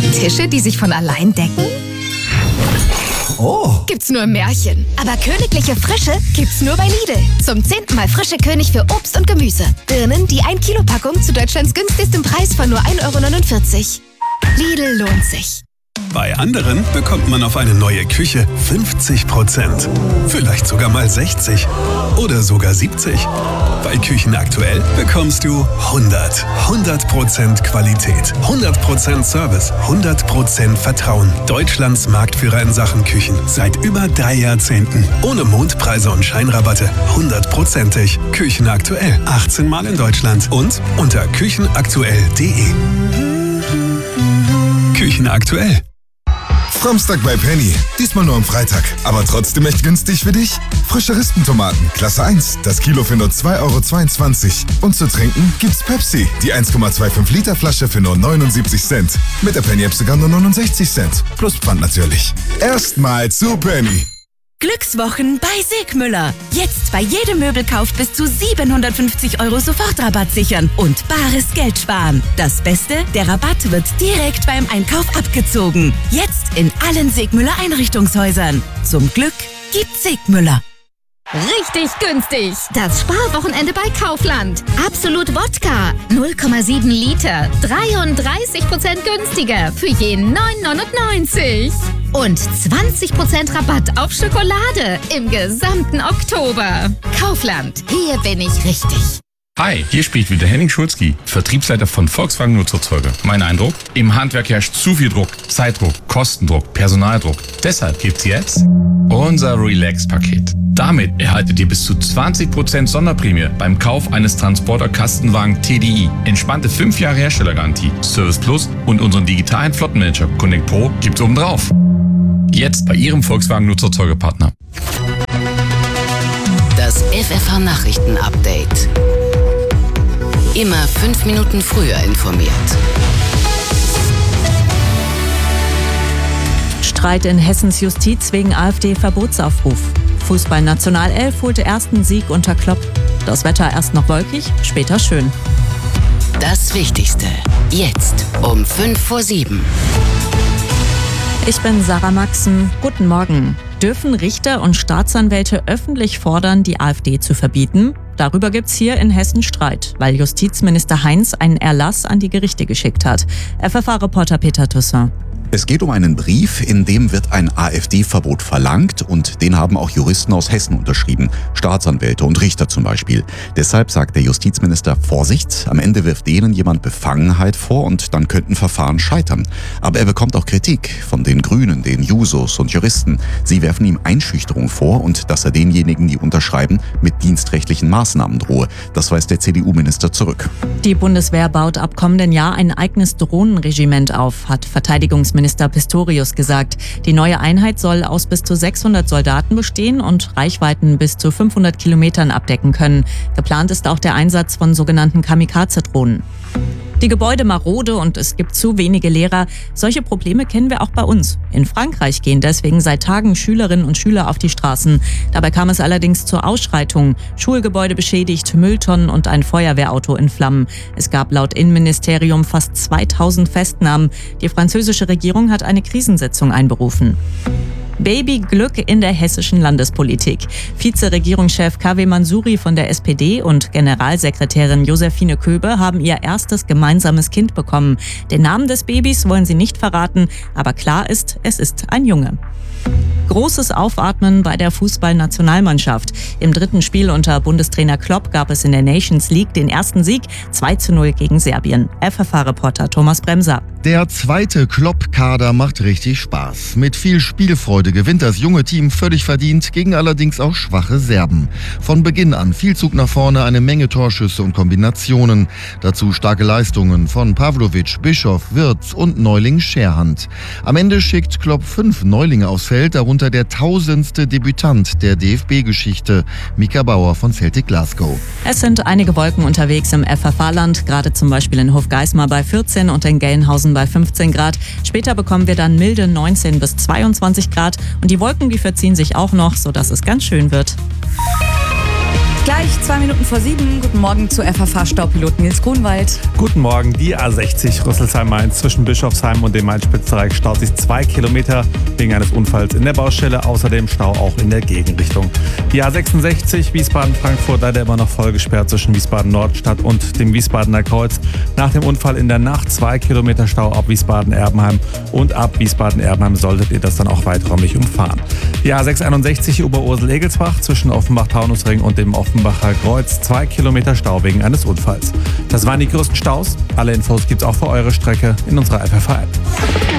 Tische, die sich von allein decken? Oh. Gibt's nur im Märchen. Aber königliche Frische gibt's nur bei Lidl. Zum 10. Mal frische König für Obst und Gemüse. Birnen, die 1-Kilo-Packung zu Deutschlands günstigstem Preis von nur 1,49 €. Lidl lohnt sich. Bei anderen bekommt man auf eine neue Küche 50%. Vielleicht sogar mal 60. Oder sogar 70. Bei Küchen aktuell bekommst du 100% Qualität, 100% Service, 100% Vertrauen. Deutschlands Marktführer in Sachen Küchen. Seit über 3 Jahrzehnten. Ohne Mondpreise und Scheinrabatte. 100%ig. Küchen aktuell. 18 Mal in Deutschland. Und unter küchenaktuell.de. Küchen aktuell. Framstag bei Penny. Diesmal nur am Freitag. Aber trotzdem echt günstig für dich? Frische Rispentomaten, Klasse 1. Das Kilo für nur 2,22 €. Und zu trinken gibt's Pepsi. Die 1,25 Liter Flasche für nur 79 Cent. Mit der Penny-App sogar nur 69 Cent. Plus Pfand natürlich. Erstmal zu Penny. Glückswochen bei Segmüller. Jetzt bei jedem Möbelkauf bis zu 750 € Sofortrabatt sichern und bares Geld sparen. Das Beste, der Rabatt wird direkt beim Einkauf abgezogen. Jetzt in allen Segmüller Einrichtungshäusern. Zum Glück gibt's Segmüller. Richtig günstig. Das Sparwochenende bei Kaufland. Absolut Wodka. 0,7 Liter. 33% günstiger. Für jeden 9,99 €. Und 20% Rabatt auf Schokolade im gesamten Oktober. Kaufland. Hier bin ich richtig. Hi, hier spricht wieder Henning Schulzki, Vertriebsleiter von Volkswagen Nutzerzeuger. Mein Eindruck? Im Handwerk herrscht zu viel Druck, Zeitdruck, Kostendruck, Personaldruck. Deshalb gibt's jetzt unser Relax-Paket. Damit erhaltet ihr bis zu 20% Sonderprämie beim Kauf eines Transporter-Kastenwagen TDI. Entspannte 5 Jahre Herstellergarantie, Service Plus und unseren digitalen Flottenmanager Connect Pro gibt's obendrauf. Jetzt bei Ihrem Volkswagen Nutzerzeugerpartner. Das FFH-Nachrichten-Update. Immer 5 Minuten früher informiert. Streit in Hessens Justiz wegen AfD-Verbotsaufruf. Fußball-Nationalelf holte ersten Sieg unter Klopp. Das Wetter erst noch wolkig, später schön. Das Wichtigste. Jetzt um 7:05. Ich bin Sarah Maxen. Guten Morgen. Dürfen Richter und Staatsanwälte öffentlich fordern, die AfD zu verbieten? Darüber gibt's hier in Hessen Streit, weil Justizminister Heinz einen Erlass an die Gerichte geschickt hat. FFH-Reporter Peter Toussaint. Es geht um einen Brief, in dem wird ein AfD-Verbot verlangt und den haben auch Juristen aus Hessen unterschrieben, Staatsanwälte und Richter zum Beispiel. Deshalb sagt der Justizminister Vorsicht, am Ende wirft denen jemand Befangenheit vor und dann könnten Verfahren scheitern. Aber er bekommt auch Kritik von den Grünen, den Jusos und Juristen. Sie werfen ihm Einschüchterung vor und dass er denjenigen, die unterschreiben, mit dienstrechtlichen Maßnahmen drohe. Das weist der CDU-Minister zurück. Die Bundeswehr baut ab kommenden Jahr ein eigenes Drohnenregiment auf, hat Verteidigungsminister Pistorius gesagt. Die neue Einheit soll aus bis zu 600 Soldaten bestehen und Reichweiten bis zu 500 Kilometern abdecken können. Geplant ist auch der Einsatz von sogenannten Kamikaze-Drohnen. Die Gebäude marode und es gibt zu wenige Lehrer. Solche Probleme kennen wir auch bei uns. In Frankreich gehen deswegen seit Tagen Schülerinnen und Schüler auf die Straßen. Dabei kam es allerdings zur Ausschreitung. Schulgebäude beschädigt, Mülltonnen und ein Feuerwehrauto in Flammen. Es gab laut Innenministerium fast 2000 Festnahmen. Die französische Regierung hat eine Krisensitzung einberufen. Babyglück in der hessischen Landespolitik. Vize-Regierungschef Kaveh Mansouri von der SPD und Generalsekretärin Josephine Köbe haben ihr erstes gemeinsames Kind bekommen. Den Namen des Babys wollen sie nicht verraten, aber klar ist, es ist ein Junge. Großes Aufatmen bei der Fußball-Nationalmannschaft. Im 3. Spiel unter Bundestrainer Klopp gab es in der Nations League den ersten Sieg, 2:0 gegen Serbien. FFH-Reporter Thomas Bremser. Der zweite Klopp-Kader macht richtig Spaß. Mit viel Spielfreude gewinnt das junge Team völlig verdient gegen allerdings auch schwache Serben. Von Beginn an viel Zug nach vorne, eine Menge Torschüsse und Kombinationen. Dazu starke Leistungen von Pavlovic, Bischof, Wirtz und Neuling Scherhand. Am Ende schickt Klopp 5 Neulinge aufs Feld, darunter der 1000. Debütant der DFB-Geschichte, Mika Bauer von Celtic Glasgow. Es sind einige Wolken unterwegs im FFH-Land, gerade zum Beispiel in Hofgeismar bei 14 und in Gelnhausen bei 15 Grad. Später bekommen wir dann milde 19 bis 22 Grad und die Wolken, die verziehen sich auch noch, sodass es ganz schön wird. Gleich 2 Minuten vor 7. Guten Morgen zu FFH-Staupilot Nils Grunwald. Guten Morgen. Die A60 Rüsselsheim-Mainz zwischen Bischofsheim und dem Main-Spitz-Dreieck staut sich 2 Kilometer wegen eines Unfalls in der Baustelle. Außerdem Stau auch in der Gegenrichtung. Die A66 Wiesbaden-Frankfurt leider immer noch voll gesperrt zwischen Wiesbaden-Nordstadt und dem Wiesbadener Kreuz. Nach dem Unfall in der Nacht 2 Kilometer Stau ab Wiesbaden-Erbenheim. Und ab Wiesbaden-Erbenheim solltet ihr das dann auch weiträumig umfahren. Die A661 Oberursel-Egelsbach zwischen Offenbach-Taunusring und dem Offenbacher Kreuz 2 Kilometer Stau wegen eines Unfalls. Das waren die größten Staus. Alle Infos gibt's auch für eure Strecke in unserer FFH-App.